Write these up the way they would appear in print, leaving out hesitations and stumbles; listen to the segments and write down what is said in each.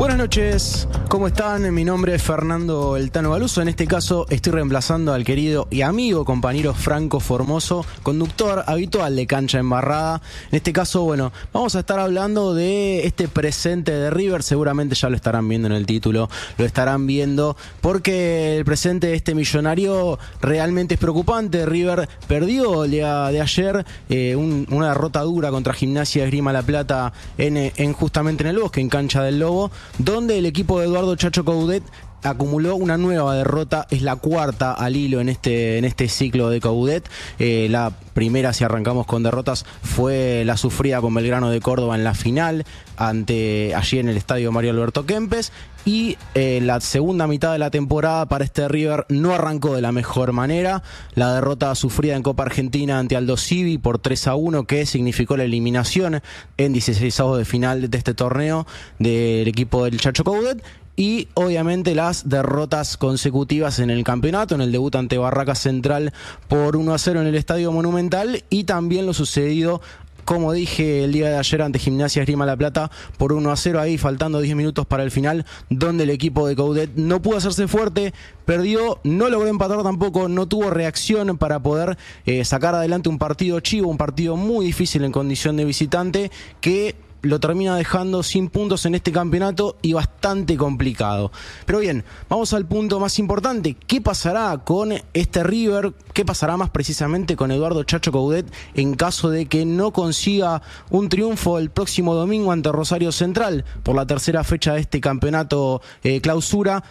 Buenas noches, ¿cómo están? Mi nombre es Fernando El Tano Baluso. En este caso estoy reemplazando al querido y amigo compañero Franco Formoso, conductor habitual de Cancha Embarrada. En este caso, bueno, vamos a estar hablando de este presente de River. Seguramente ya lo estarán viendo en el título, lo estarán viendo, porque el presente de este millonario realmente es preocupante. River perdió el día de ayer una derrota dura contra Gimnasia de Esgrima La Plata justamente en el Bosque, en Cancha del Lobo, donde el equipo de Eduardo Chacho Coudet acumuló una nueva derrota. Es la cuarta al hilo en este ciclo de Coudet. La primera, si arrancamos con derrotas, fue la sufrida con Belgrano de Córdoba en la final, allí en el estadio Mario Alberto Kempes. Y la segunda mitad de la temporada para este River no arrancó de la mejor manera. La derrota sufrida en Copa Argentina ante Aldo Civi por 3-1, que significó la eliminación en 16avos de final de este torneo del equipo del Chacho Coudet. Y obviamente las derrotas consecutivas en el campeonato, en el debut ante Barracas Central por 1-0 en el Estadio Monumental, y también lo sucedido, como dije, el día de ayer ante Gimnasia Esgrima La Plata por 1-0, ahí faltando 10 minutos para el final, donde el equipo de Coudet no pudo hacerse fuerte, perdió, no logró empatar tampoco, no tuvo reacción para poder sacar adelante un partido chivo, un partido muy difícil en condición de visitante, que lo termina dejando sin puntos en este campeonato y bastante complicado. Pero bien, vamos al punto más importante. ¿Qué pasará con este River? ¿Qué pasará más precisamente con Eduardo Chacho Coudet en caso de que no consiga un triunfo el próximo domingo ante Rosario Central por la tercera fecha de este campeonato Clausura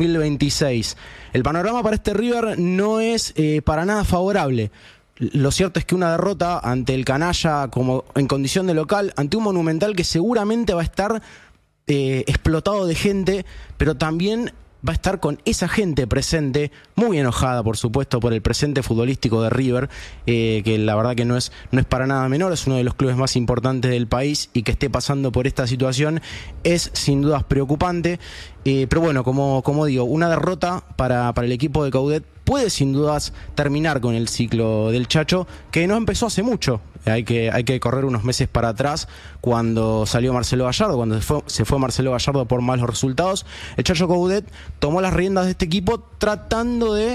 2026? El panorama para este River no es para nada favorable. Lo cierto es que una derrota ante el Canalla, como en condición de local, ante un Monumental que seguramente va a estar explotado de gente, pero también va a estar con esa gente presente, muy enojada, por supuesto, por el presente futbolístico de River, que la verdad que no es para nada menor, es uno de los clubes más importantes del país, y que esté pasando por esta situación es sin dudas preocupante. Pero bueno, como digo, una derrota para el equipo de Coudet puede sin dudas terminar con el ciclo del Chacho, que no empezó hace mucho. Hay que correr unos meses para atrás, cuando salió Marcelo Gallardo, cuando se fue Marcelo Gallardo por malos resultados. El Chacho Coudet tomó las riendas de este equipo tratando de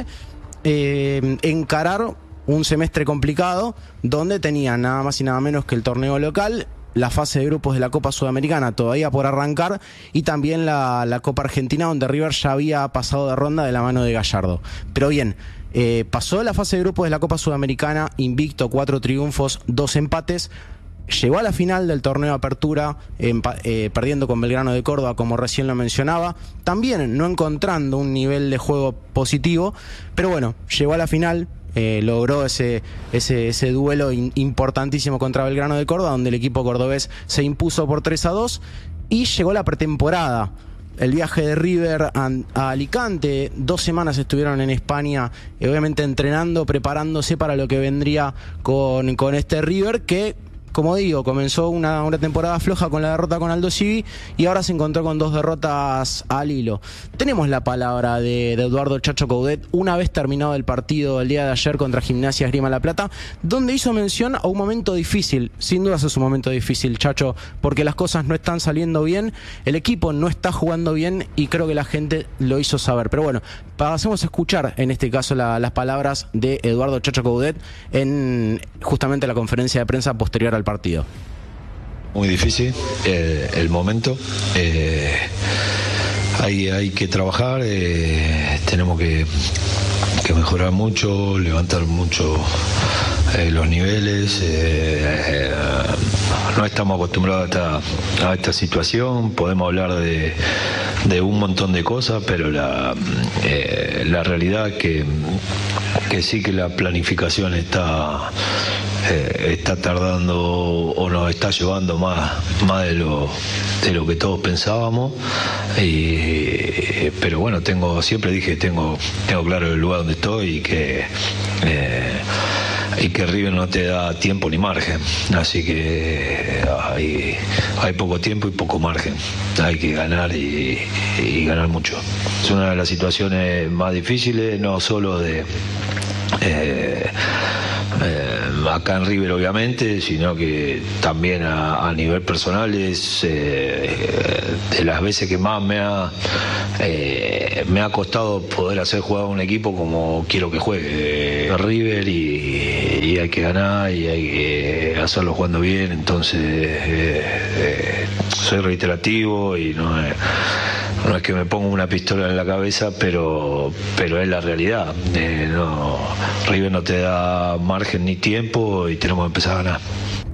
encarar un semestre complicado, donde tenía nada más y nada menos que el torneo local, la fase de grupos de la Copa Sudamericana todavía por arrancar, y también la Copa Argentina, donde River ya había pasado de ronda de la mano de Gallardo. Pero bien, pasó la fase de grupos de la Copa Sudamericana invicto, 4 triunfos, 2 empates. Llegó a la final del torneo Apertura, perdiendo con Belgrano de Córdoba, como recién lo mencionaba, también no encontrando un nivel de juego positivo, pero bueno, llegó a la final. Logró ese duelo importantísimo contra Belgrano de Córdoba, donde el equipo cordobés se impuso por 3-2, y llegó la pretemporada. El viaje de River a Alicante, 2 semanas estuvieron en España, obviamente entrenando, preparándose para lo que vendría con este River, que, como digo, comenzó una temporada floja con la derrota con Aldo Civi, y ahora se encontró con 2 derrotas al hilo. Tenemos la palabra de Eduardo Chacho Coudet una vez terminado el partido el día de ayer contra Gimnasia Esgrima La Plata, donde hizo mención a un momento difícil. Sin dudas es un momento difícil, Chacho, porque las cosas no están saliendo bien, el equipo no está jugando bien, y creo que la gente lo hizo saber. Pero bueno, pasemos a escuchar en este caso las palabras de Eduardo Chacho Coudet en justamente la conferencia de prensa posterior al partido. Muy difícil el momento, hay que trabajar, tenemos que mejorar mucho, levantar mucho los niveles, no estamos acostumbrados a esta situación. Podemos hablar de un montón de cosas, pero la realidad que sí, que la planificación está tardando, o nos está llevando más de lo que todos pensábamos, pero bueno, siempre dije, tengo claro el lugar donde estoy, y que River no te da tiempo ni margen, así que hay poco tiempo y poco margen, hay que ganar y ganar mucho. Es una de las situaciones más difíciles, no solo acá en River obviamente, sino que también a nivel personal es de las veces que más me ha costado poder hacer jugar a un equipo como quiero que juegue River, y hay que ganar y hay que hacerlo jugando bien. Entonces soy reiterativo y no es que me ponga una pistola en la cabeza, pero es la realidad. River no te da margen ni tiempo y tenemos que empezar a ganar.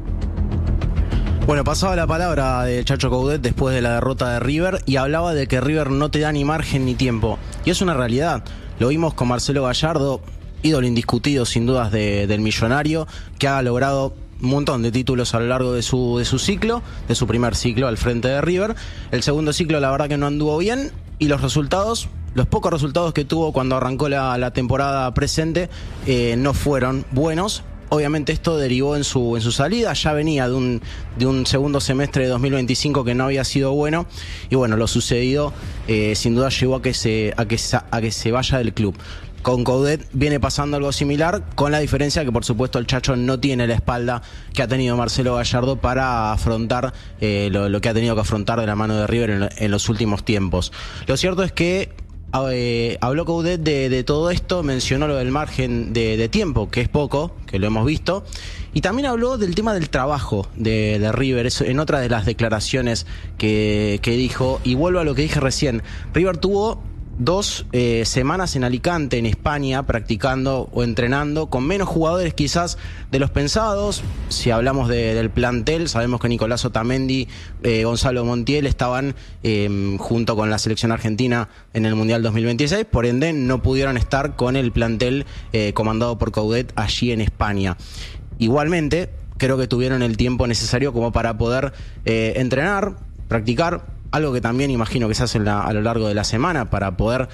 Bueno, pasaba la palabra de Chacho Coudet después de la derrota de River y hablaba de que River no te da ni margen ni tiempo. Y es una realidad. Lo vimos con Marcelo Gallardo, ídolo indiscutido sin dudas del Millonario, que ha logrado un montón de títulos a lo largo de su ciclo, de su primer ciclo al frente de River. El segundo ciclo la verdad que no anduvo bien, y los resultados, los pocos resultados que tuvo cuando arrancó la temporada presente, no fueron buenos. Obviamente esto derivó en su salida. Ya venía de un segundo semestre de 2025 que no había sido bueno, y bueno, lo sucedido sin duda llevó a que se vaya del club. Con Coudet viene pasando algo similar, con la diferencia que por supuesto el Chacho no tiene la espalda que ha tenido Marcelo Gallardo para afrontar lo que ha tenido que afrontar de la mano de River en los últimos tiempos. Lo cierto es que habló Coudet de todo esto, mencionó lo del margen de tiempo, que es poco, que lo hemos visto, y también habló del tema del trabajo de River, eso, en otra de las declaraciones que dijo, y vuelvo a lo que dije recién. River tuvo 2 semanas en Alicante, en España, practicando o entrenando con menos jugadores quizás de los pensados. Si hablamos del plantel, sabemos que Nicolás Otamendi, Gonzalo Montiel estaban junto con la selección argentina en el Mundial 2026, por ende no pudieron estar con el plantel comandado por Coudet allí en España. Igualmente, creo que tuvieron el tiempo necesario como para poder entrenar, practicar, algo que también imagino que se hace a lo largo de la semana para poder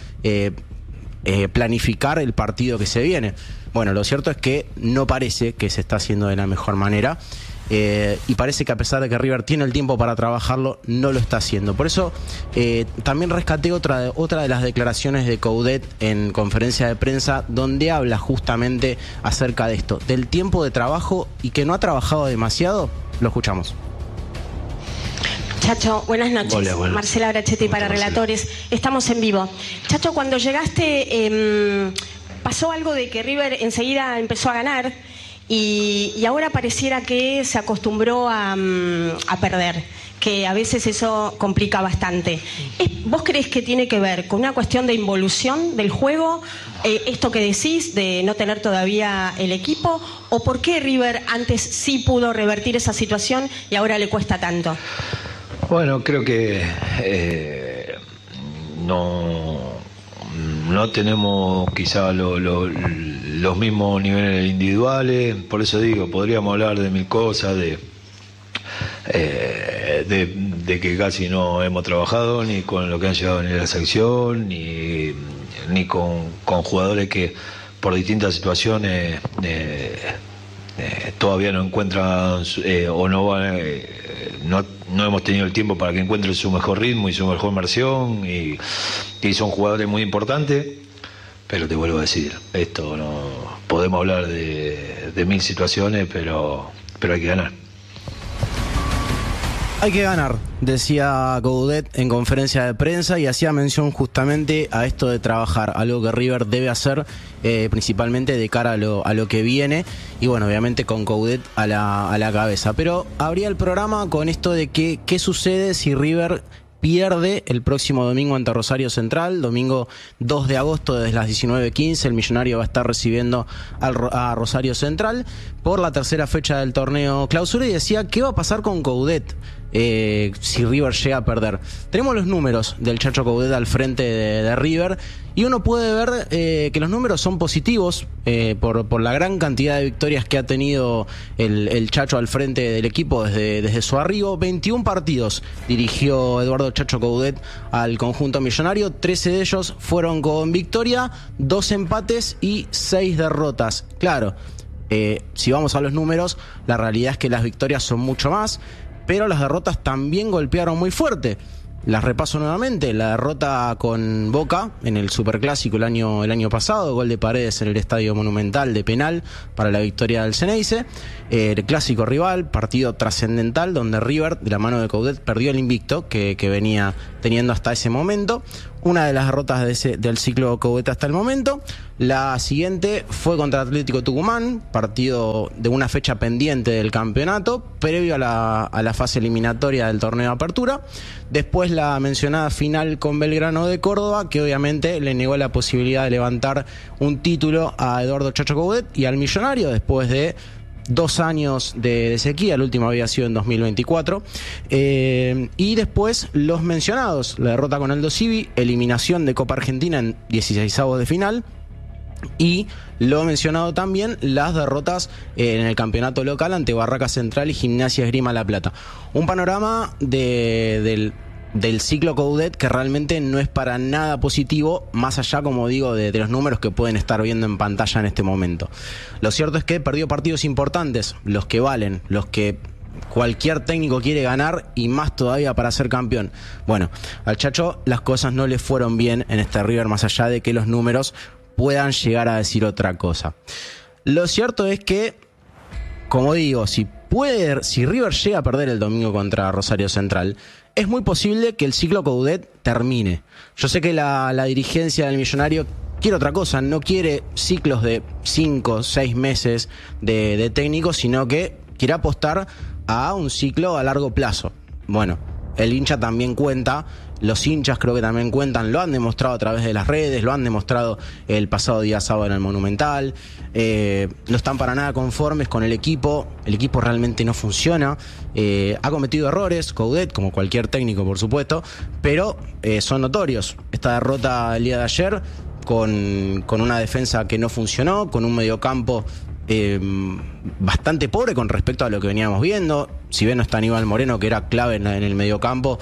planificar el partido que se viene. Bueno, lo cierto es que no parece que se está haciendo de la mejor manera, y parece que a pesar de que River tiene el tiempo para trabajarlo, no lo está haciendo. Por eso también rescaté otra de las declaraciones de Coudet en conferencia de prensa, donde habla justamente acerca de esto, del tiempo de trabajo y que no ha trabajado demasiado. Lo escuchamos. Chacho, buenas noches. Hola, bueno. Marcela Brachetti para Relatores. Estamos en vivo. Chacho, cuando llegaste pasó algo de que River enseguida empezó a ganar y ahora pareciera que se acostumbró a perder, que a veces eso complica bastante. ¿Vos creés que tiene que ver con una cuestión de involución del juego, esto que decís de no tener todavía el equipo, o por qué River antes sí pudo revertir esa situación y ahora le cuesta tanto? Bueno, creo que no tenemos quizá los mismos niveles individuales, por eso digo, podríamos hablar de mil cosas, de que casi no hemos trabajado ni con lo que han llegado en la sección, ni con jugadores que por distintas situaciones todavía no encuentran o no van... No hemos tenido el tiempo para que encuentren su mejor ritmo y su mejor versión, y son jugadores muy importantes, pero te vuelvo a decir, esto no podemos hablar de mil situaciones, pero hay que ganar. Hay que ganar, decía Coudet en conferencia de prensa, y hacía mención justamente a esto de trabajar, algo que River debe hacer principalmente de cara a lo que viene, y bueno, obviamente con Coudet a la cabeza. Pero abría el programa con esto de que qué sucede si River pierde el próximo domingo ante Rosario Central, domingo 2 de agosto desde las 19:15, el Millonario va a estar recibiendo a Rosario Central por la tercera fecha del torneo Clausura, y decía, ¿qué va a pasar con Coudet si River llega a perder? Tenemos los números del Chacho Coudet al frente de River, y uno puede ver que los números son positivos por la gran cantidad de victorias que ha tenido el Chacho al frente del equipo desde su arribo. 21 partidos dirigió Eduardo Chacho Coudet al conjunto millonario, 13 de ellos fueron con victoria, 2 empates y 6 derrotas. Claro, si vamos a los números, la realidad es que las victorias son mucho más, pero las derrotas también golpearon muy fuerte. las repaso nuevamente. La derrota con Boca en el Superclásico el año pasado, gol de Paredes en el Estadio Monumental de penal para la victoria del Xeneize. El clásico rival, partido trascendental donde River, de la mano de Coudet, perdió el invicto que venía teniendo hasta ese momento. Una de las derrotas del ciclo Coudet hasta el momento. La siguiente fue contra Atlético Tucumán, partido de una fecha pendiente del campeonato, previo a la fase eliminatoria del torneo de apertura. Después la mencionada final con Belgrano de Córdoba, que obviamente le negó la posibilidad de levantar un título a Eduardo Chacho Coudet y al Millonario después de 2 años de sequía. El último había sido en 2024. Y después los mencionados: la derrota con Aldo Civi, eliminación de Copa Argentina en 16avos de final, y lo mencionado también, las derrotas en el campeonato local ante Barraca Central y Gimnasia Esgrima La Plata. Un panorama del ciclo Coudet que realmente no es para nada positivo, más allá, como digo, de los números que pueden estar viendo en pantalla en este momento. Lo cierto es que perdió partidos importantes, los que valen, los que cualquier técnico quiere ganar, y más todavía para ser campeón. Bueno, al Chacho las cosas no le fueron bien en este River, más allá de que los números puedan llegar a decir otra cosa. Lo cierto es que, como digo, si River llega a perder el domingo contra Rosario Central, es muy posible que el ciclo Coudet termine. Yo sé que la dirigencia del Millonario quiere otra cosa, no quiere ciclos de 5 o 6 meses de técnico, sino que quiere apostar a un ciclo a largo plazo. Bueno, el hincha también cuenta, los hinchas creo que también cuentan, lo han demostrado a través de las redes, lo han demostrado el pasado día sábado en el Monumental. No están para nada conformes con el equipo realmente no funciona. Ha cometido errores Coudet, como cualquier técnico por supuesto, pero son notorios. Esta derrota el día de ayer con una defensa que no funcionó, con un mediocampo bastante pobre con respecto a lo que veníamos viendo. Si bien no está Aníbal Moreno, que era clave en el mediocampo,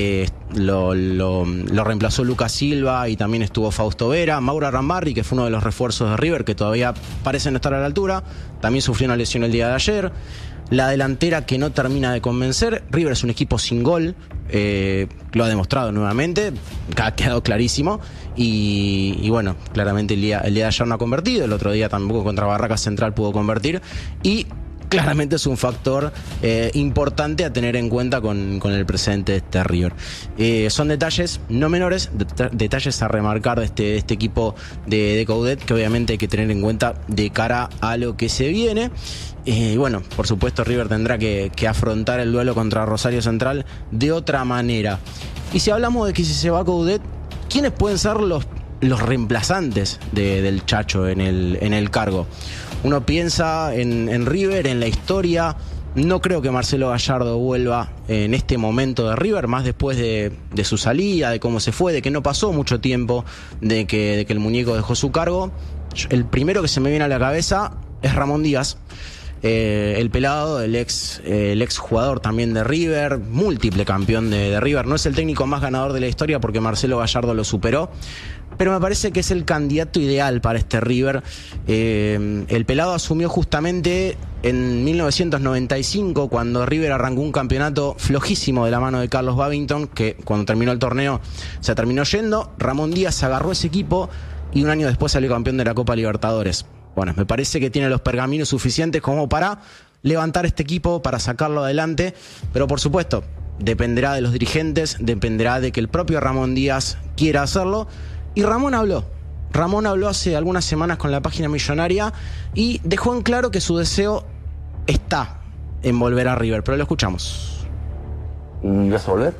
lo reemplazó Lucas Silva, y también estuvo Fausto Vera. Mauro Arambarri, que fue uno de los refuerzos de River, que todavía parece no estar a la altura, también sufrió una lesión el día de ayer. La delantera que no termina de convencer. River es un equipo sin gol, lo ha demostrado nuevamente, ha quedado clarísimo. Y bueno, claramente el día de ayer no ha convertido, el otro día tampoco contra Barraca Central pudo convertir, y claramente es un factor importante a tener en cuenta con el presente de este River. Son detalles no menores, detalles a remarcar de este equipo de Coudet, que obviamente hay que tener en cuenta de cara a lo que se viene. Y bueno, por supuesto River tendrá que afrontar el duelo contra Rosario Central de otra manera. Y si hablamos de que si se va Coudet, ¿quiénes pueden ser los reemplazantes del Chacho en el cargo? Uno piensa en River, en la historia. No creo que Marcelo Gallardo vuelva en este momento de River, más después de su salida, de cómo se fue, de que no pasó mucho tiempo de que el muñeco dejó su cargo. El primero que se me viene a la cabeza es Ramón Díaz. El pelado, el ex jugador también de River, múltiple campeón de River. No es el técnico más ganador de la historia porque Marcelo Gallardo lo superó, pero me parece que es el candidato ideal para este River. El pelado asumió justamente en 1995, cuando River arrancó un campeonato flojísimo de la mano de Carlos Babington, que cuando terminó el torneo se terminó yendo. Ramón Díaz agarró ese equipo y un año después salió campeón de la Copa Libertadores. Bueno, me parece que tiene los pergaminos suficientes como para levantar este equipo, para sacarlo adelante, pero por supuesto dependerá de los dirigentes, dependerá de que el propio Ramón Díaz quiera hacerlo. Y Ramón habló hace algunas semanas con la página Millonaria y dejó en claro que su deseo está en volver a River, pero lo escuchamos. ¿Y vas a volver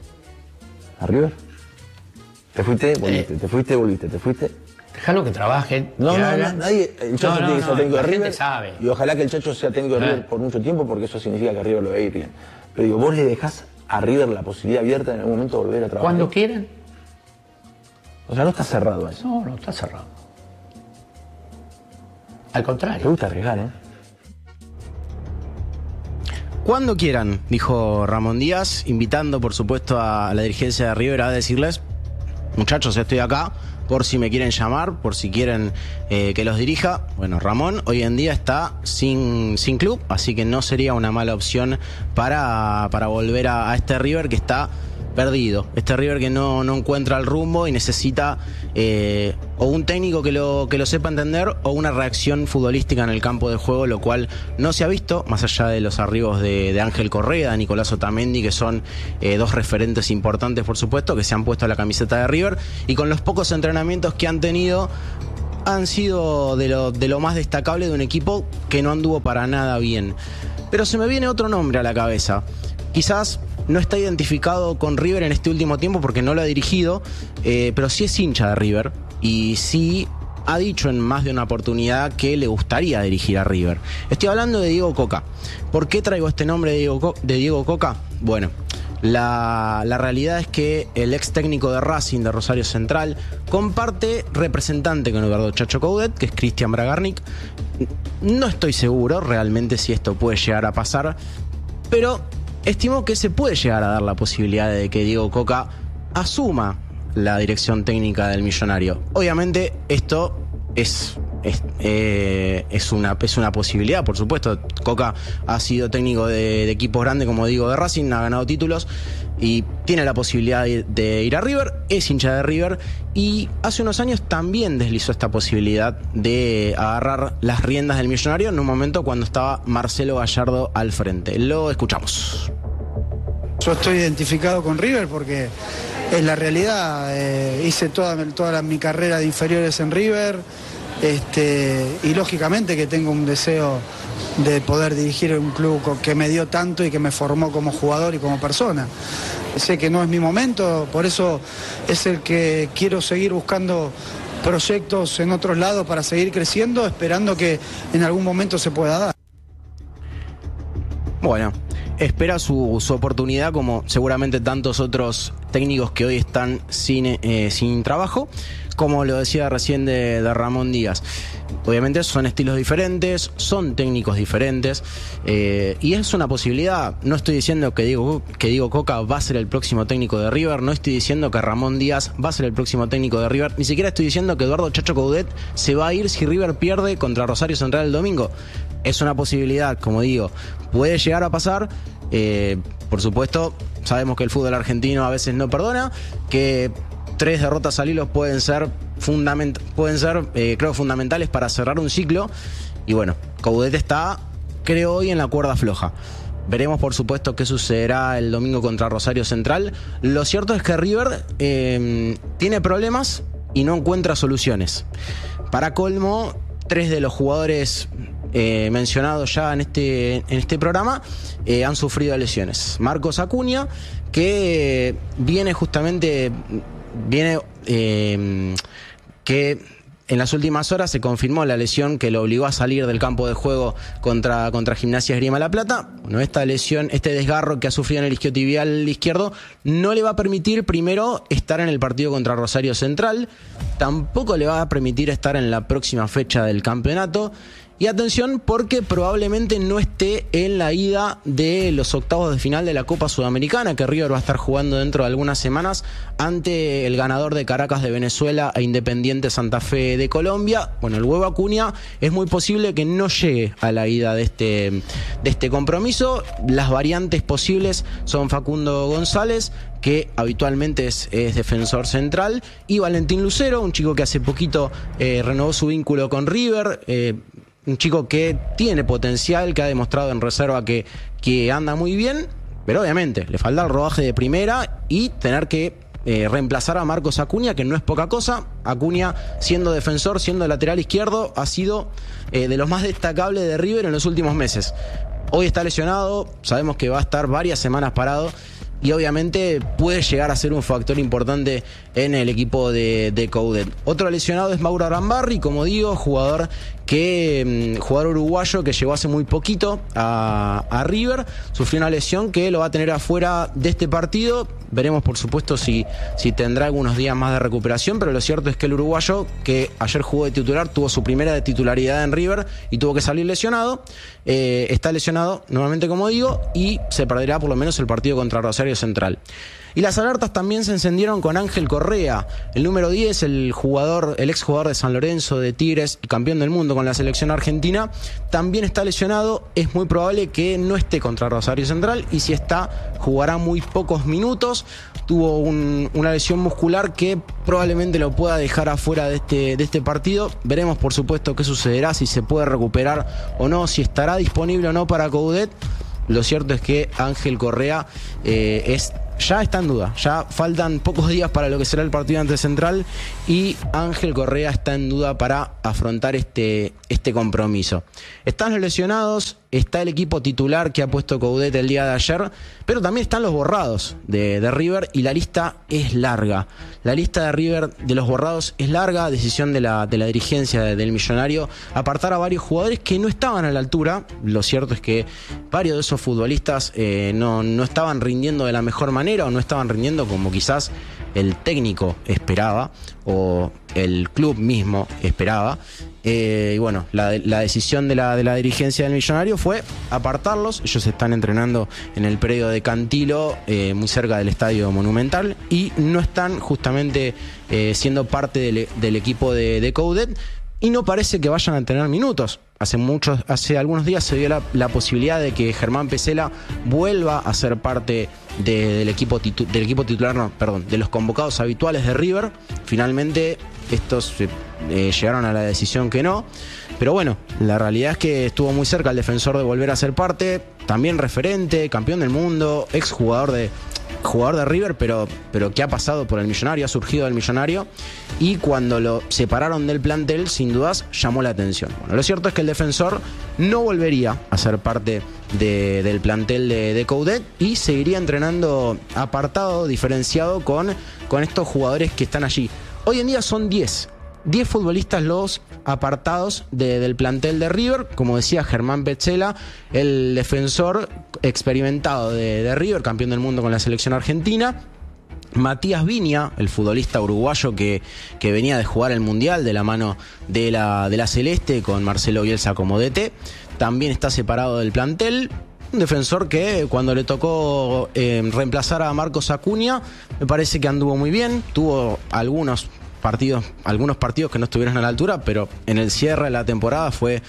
a River? ¿Te fuiste? Volviste, te fuiste, volviste, te fuiste. Déjalo que trabajen. No, nadie. El Chacho tiene que ser técnico de River. Sabe. Y ojalá que el Chacho sea técnico de River por mucho tiempo, porque eso significa que River lo va a ir bien. Pero digo, vos le dejás a River la posibilidad abierta en algún momento de volver a trabajar. Cuando quieran. O sea, no está cerrado eso. No está cerrado. Al contrario. Te gusta arriesgar, ¿eh? Cuando quieran, dijo Ramón Díaz, invitando por supuesto a la dirigencia de River a decirles: muchachos, estoy acá por si me quieren llamar, por si quieren que los dirija. Bueno, Ramón hoy en día está sin club, así que no sería una mala opción para volver a este River, que está perdido. Este River que no encuentra el rumbo y necesita o un técnico que lo sepa entender o una reacción futbolística en el campo de juego, lo cual no se ha visto, más allá de los arribos de Ángel Correa, Nicolás Otamendi, que son dos referentes importantes, por supuesto, que se han puesto a la camiseta de River, y con los pocos entrenamientos que han tenido han sido de lo más destacable de un equipo que no anduvo para nada bien. Pero se me viene otro nombre a la cabeza. Quizás no está identificado con River en este último tiempo porque no lo ha dirigido, pero sí es hincha de River y sí ha dicho en más de una oportunidad que le gustaría dirigir a River. Estoy hablando de Diego Cocca. ¿Por qué traigo este nombre de Diego Cocca? Bueno, la realidad es que el ex técnico de Racing de Rosario Central comparte representante con Eduardo Chacho Coudet, que es Cristian Bragarnik. No estoy seguro realmente si esto puede llegar a pasar, pero estimo que se puede llegar a dar la posibilidad de que Diego Cocca asuma la dirección técnica del Millonario. Obviamente esto es una posibilidad, por supuesto. Cocca ha sido técnico de equipos grandes, como digo, de Racing, ha ganado títulos y tiene la posibilidad de ir a River, es hincha de River y hace unos años también deslizó esta posibilidad de agarrar las riendas del Millonario en un momento cuando estaba Marcelo Gallardo al frente. Lo escuchamos. Yo estoy identificado con River porque es la realidad. Hice toda mi carrera de inferiores en River. Y lógicamente que tengo un deseo de poder dirigir un club que me dio tanto y que me formó como jugador y como persona. Sé que no es mi momento, por eso es el que quiero seguir buscando proyectos en otros lados para seguir creciendo, esperando que en algún momento se pueda dar. Bueno, espera su oportunidad, como seguramente tantos otros técnicos que hoy están sin trabajo, como lo decía recién de Ramón Díaz. Obviamente son estilos diferentes, son técnicos diferentes, y es una posibilidad. No estoy diciendo que Diego Cocca va a ser el próximo técnico de River, no estoy diciendo que Ramón Díaz va a ser el próximo técnico de River, ni siquiera estoy diciendo que Eduardo Chacho Coudet se va a ir si River pierde contra Rosario Central el domingo. Es una posibilidad, como digo, puede llegar a pasar. Por supuesto, sabemos que el fútbol argentino a veces no perdona, que 3 derrotas al hilo pueden ser fundamentales para cerrar un ciclo. Y bueno, Coudet está, creo, hoy en la cuerda floja. Veremos, por supuesto, qué sucederá el domingo contra Rosario Central. Lo cierto es que River tiene problemas y no encuentra soluciones. Para colmo, 3 de los jugadores mencionados ya en este programa han sufrido lesiones. Marcos Acuña, que que en las últimas horas se confirmó la lesión que lo obligó a salir del campo de juego contra Gimnasia Esgrima La Plata. Bueno, esta lesión, este desgarro que ha sufrido en el isquiotibial izquierdo, no le va a permitir primero estar en el partido contra Rosario Central, tampoco le va a permitir estar en la próxima fecha del campeonato. Y atención, porque probablemente no esté en la ida de los octavos de final de la Copa Sudamericana, que River va a estar jugando dentro de algunas semanas ante el ganador de Caracas de Venezuela e Independiente Santa Fe de Colombia. Bueno, el huevo Acuña es muy posible que no llegue a la ida de este compromiso. Las variantes posibles son Facundo González, que habitualmente es defensor central, y Valentín Lucero, un chico que hace poquito renovó su vínculo con River, un chico que tiene potencial, que ha demostrado en reserva que anda muy bien, pero obviamente le falta el rodaje de primera y tener que reemplazar a Marcos Acuña, que no es poca cosa. Acuña, siendo defensor, siendo lateral izquierdo, ha sido de los más destacables de River en los últimos meses. Hoy está lesionado, sabemos que va a estar varias semanas parado y obviamente puede llegar a ser un factor importante en el equipo de Coudet. Otro lesionado es Mauro Arambarri, como digo, jugador uruguayo que llegó hace muy poquito a River, sufrió una lesión que lo va a tener afuera de este partido. Veremos, por supuesto, si tendrá algunos días más de recuperación, pero lo cierto es que el uruguayo, que ayer jugó de titular, tuvo su primera de titularidad en River y tuvo que salir lesionado. Está lesionado nuevamente, como digo, y se perderá por lo menos el partido contra Rosario Central. Y las alertas también se encendieron con Ángel Correa, el número 10, el exjugador de San Lorenzo, de Tigres y campeón del mundo con la selección argentina. También está lesionado, es muy probable que no esté contra Rosario Central, y si está, jugará muy pocos minutos. Tuvo una lesión muscular que probablemente lo pueda dejar afuera de este partido. Veremos, por supuesto, qué sucederá, si se puede recuperar o no, si estará disponible o no para Coudet. Lo cierto es que Ángel Correa ya está en duda. Ya faltan pocos días para lo que será el partido ante Central, y Ángel Correa está en duda para afrontar este compromiso. Están los lesionados, está el equipo titular que ha puesto Coudet el día de ayer, pero también están los borrados de River, y la lista es larga. La lista de River de los borrados es larga. Decisión de la dirigencia del Millonario apartar a varios jugadores que no estaban a la altura. Lo cierto es que varios de esos futbolistas no estaban rindiendo de la mejor manera, o no estaban rindiendo como quizás el técnico esperaba o el club mismo esperaba. Y bueno, la decisión de la dirigencia del Millonario fue apartarlos. Ellos están entrenando en el predio de Cantilo, muy cerca del Estadio Monumental, y no están justamente siendo parte del equipo de Coudet, y no parece que vayan a tener minutos. Hace algunos días se dio la posibilidad de que Germán Pesela vuelva a ser parte del equipo titular, de los convocados habituales de River. Finalmente estos llegaron a la decisión que no, pero bueno, la realidad es que estuvo muy cerca el defensor de volver a ser parte, también referente, campeón del mundo, jugador de River, pero que ha pasado por el Millonario, ha surgido del Millonario, y cuando lo separaron del plantel, sin dudas llamó la atención. Bueno, lo cierto es que el defensor no volvería a ser parte del plantel de Coudet, y seguiría entrenando apartado, diferenciado con estos jugadores que están allí. Hoy en día son 10 futbolistas los apartados del plantel de River. Como decía, Germán Pesela, el defensor experimentado de River, campeón del mundo con la selección argentina. Matías Viña, el futbolista uruguayo que venía de jugar el Mundial de la mano de la Celeste, con Marcelo Bielsa como DT, también está separado del plantel. Un defensor que cuando le tocó reemplazar a Marcos Acuña, me parece que anduvo muy bien. Tuvo algunos partidos que no estuvieron a la altura, pero en el cierre de la temporada fue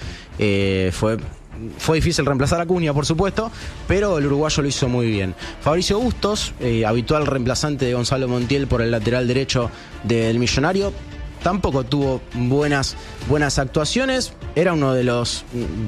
difícil reemplazar a Acuña, por supuesto, pero el uruguayo lo hizo muy bien. Fabricio Bustos, habitual reemplazante de Gonzalo Montiel por el lateral derecho del Millonario, tampoco tuvo buenas actuaciones. Era uno de los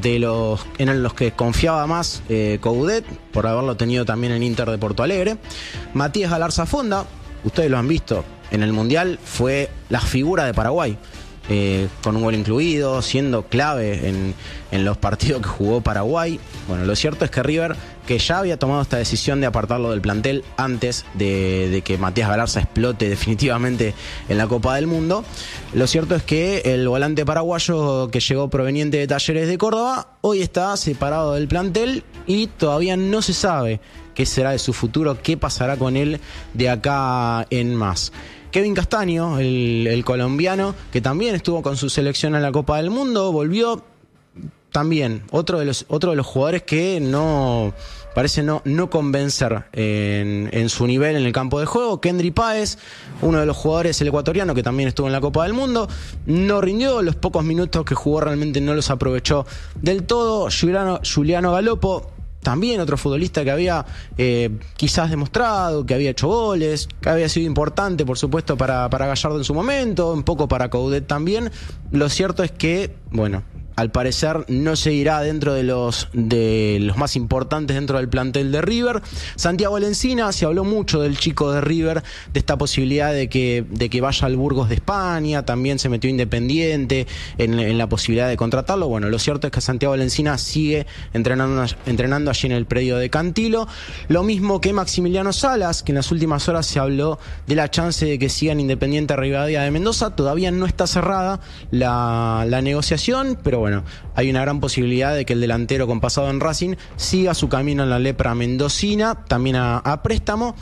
en los que confiaba más Coudet, por haberlo tenido también en Inter de Porto Alegre. Matías Galarza Fonda, ustedes lo han visto en el Mundial, fue la figura de Paraguay, con un gol incluido, siendo clave en los partidos que jugó Paraguay. Bueno, lo cierto es que River, que ya había tomado esta decisión de apartarlo del plantel antes de que Matías Galarza explote definitivamente en la Copa del Mundo, lo cierto es que el volante paraguayo, que llegó proveniente de Talleres de Córdoba, hoy está separado del plantel, y todavía no se sabe qué será de su futuro, qué pasará con él de acá en más. Kevin Castaño, el colombiano, que también estuvo con su selección en la Copa del Mundo, volvió también. Otro de los jugadores que parece no convencer en su nivel en el campo de juego. Kendry Páez, uno de los jugadores, el ecuatoriano, que también estuvo en la Copa del Mundo, no rindió. Los pocos minutos que jugó realmente no los aprovechó del todo. Juliano Galopo, también otro futbolista que había quizás demostrado, que había hecho goles, que había sido importante, por supuesto, para Gallardo en su momento, un poco para Coudet también. Lo cierto es que, bueno, al parecer no seguirá dentro de los más importantes dentro del plantel de River. Santiago Lencina, se habló mucho del chico de River, de esta posibilidad de que vaya al Burgos de España. También se metió Independiente en la posibilidad de contratarlo. Bueno, lo cierto es que Santiago Lencina sigue entrenando allí en el predio de Cantilo. Lo mismo que Maximiliano Salas, que en las últimas horas se habló de la chance de que siga en Independiente Rivadavia de Mendoza. Todavía no está cerrada la negociación, pero bueno, hay una gran posibilidad de que el delantero con pasado en Racing siga su camino en la lepra mendocina, también a préstamo.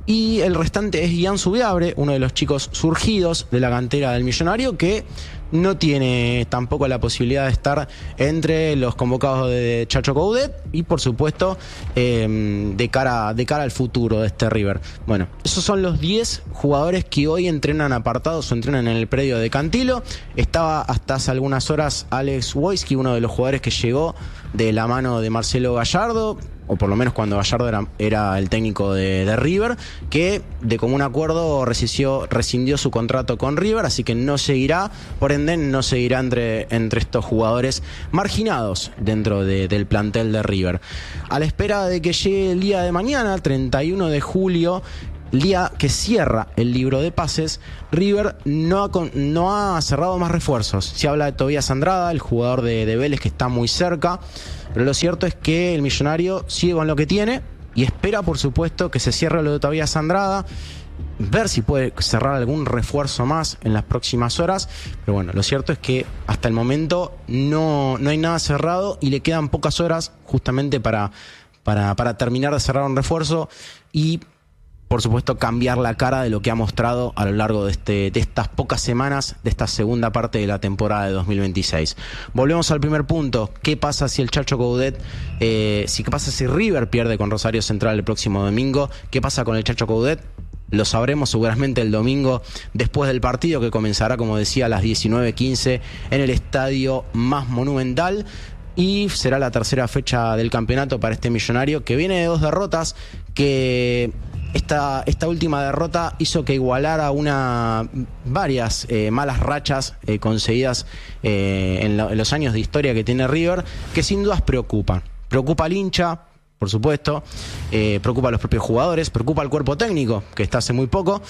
Y el restante es Ian Subiabre, uno de los chicos surgidos de la cantera del Millonario, que no tiene tampoco la posibilidad de estar entre los convocados de Chacho Coudet y, por supuesto, de cara al futuro de este River. Bueno, esos son los 10 jugadores que hoy entrenan apartados o entrenan en el predio de Cantilo. Estaba hasta hace algunas horas Alex Wojski, uno de los jugadores que llegó de la mano de Marcelo Gallardo, o por lo menos cuando Gallardo era el técnico de River, que de común acuerdo rescindió su contrato con River, así que no seguirá, por ende no seguirá entre estos jugadores marginados dentro del plantel de River. A la espera de que llegue el día de mañana, 31 de julio, el día que cierra el libro de pases, River no ha cerrado más refuerzos. Se habla de Tobías Andrada, el jugador de Vélez, que está muy cerca, pero lo cierto es que el Millonario sigue con lo que tiene y espera, por supuesto, que se cierre lo de Tobías Andrada, ver si puede cerrar algún refuerzo más en las próximas horas. Pero bueno, lo cierto es que hasta el momento no hay nada cerrado y le quedan pocas horas justamente para terminar de cerrar un refuerzo y, por supuesto, cambiar la cara de lo que ha mostrado a lo largo de estas pocas semanas de esta segunda parte de la temporada de 2026. Volvemos al primer punto. ¿Qué pasa si el Chacho Coudet, qué pasa si River pierde con Rosario Central el próximo domingo? ¿Qué pasa con el Chacho Coudet? Lo sabremos seguramente el domingo después del partido, que comenzará, como decía, a las 19:15 en el estadio más monumental. Y será la tercera fecha del campeonato para este Millonario, que viene de 2 derrotas, que esta última derrota hizo que igualara varias malas rachas conseguidas en los años de historia que tiene River, que sin dudas preocupan. Preocupa al hincha, por supuesto, preocupa a los propios jugadores, preocupa al cuerpo técnico, que está hace muy poco,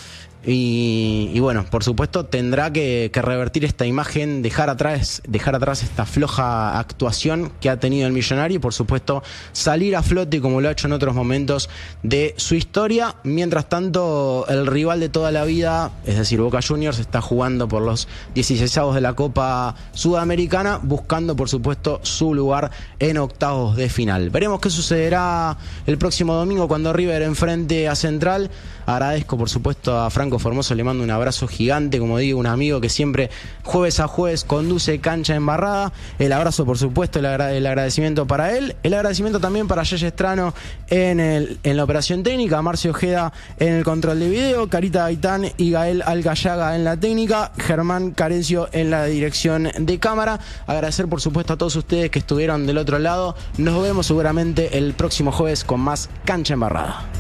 y bueno, por supuesto tendrá que revertir esta imagen, dejar atrás esta floja actuación que ha tenido el Millonario y, por supuesto, salir a flote como lo ha hecho en otros momentos de su historia. Mientras tanto, el rival de toda la vida, es decir, Boca Juniors, está jugando por los 16avos de la Copa Sudamericana, buscando, por supuesto, su lugar en octavos de final. Veremos qué sucederá el próximo domingo cuando River enfrente a Central. Agradezco, por supuesto, a Franco Formoso, le mando un abrazo gigante, como digo, un amigo que siempre jueves a jueves conduce Cancha Embarrada. El abrazo, por supuesto, el agradecimiento para él, el agradecimiento también para Yeye Estrano en la operación técnica, Marcio Ojeda en el control de video, Carita Gaitán y Gael Alcayaga en la técnica, Germán Carencio en la dirección de cámara. Agradecer, por supuesto, a todos ustedes que estuvieron del otro lado. Nos vemos seguramente el próximo jueves con más Cancha Embarrada.